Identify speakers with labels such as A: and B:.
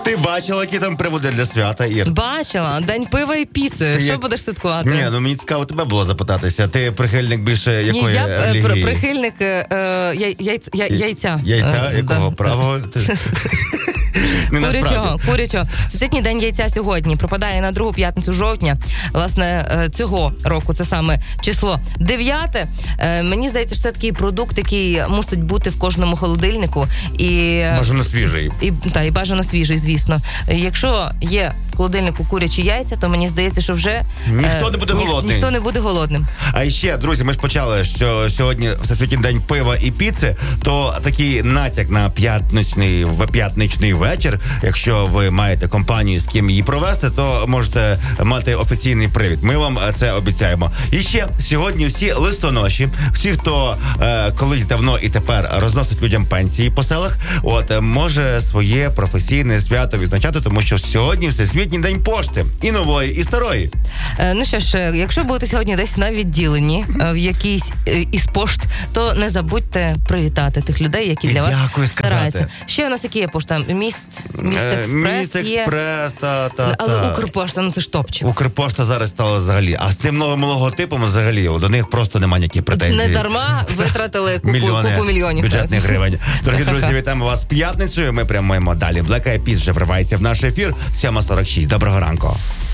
A: Ти бачила, які там приводи для свята, Ір?
B: Бачила. День пива і піци. Що будеш святкувати?
A: Ні, мені цікаво тебе було запитатися. Ти прихильник більше якої релігії?
B: Ні, я прихильник яйця.
A: Яйця? Якого? Правого?
B: Курячого. Всесвітній день яйця сьогодні припадає на 2 п'ятницю жовтня. Власне, цього року це саме число 9. Мені здається, що це такий продукт, який мусить бути в кожному холодильнику.
A: Бажано свіжий.
B: І бажано свіжий, звісно. Якщо є в холодильнику курячі яйця, то мені здається, що вже ніхто не буде голодним.
A: А ще, друзі, ми ж почали, що сьогодні Всесвітній день пива і піци, то такий натяк на п'ятничний вечір. Якщо ви маєте компанію, з ким її провести, то можете мати офіційний привід. Ми вам це обіцяємо. І ще сьогодні всі листоноші, всі, хто колись давно і тепер розносить людям пенсії по селах, може своє професійне свято відзначати, тому що сьогодні Всесвітній день пошти. І нової, і старої.
B: Ну що ж, якщо будете сьогодні десь на відділенні в якійсь із пошт, то не забудьте привітати тих людей, які для вас стараються. Ще у нас які є пошта? Міст Експрес, але Укрпошта, це ж топчик.
A: Укрпошта зараз стала взагалі. А з тим новим логотипом взагалі до них просто немає ніяких претензій.
B: Не дарма витратили купу мільйонів
A: бюджетних гривень. Дорогі друзі, вітаємо вас п'ятницею. Ми прямуємо далі. Black Eyed Peas вже вривається в наш ефір. 7:46. Доброго ранку.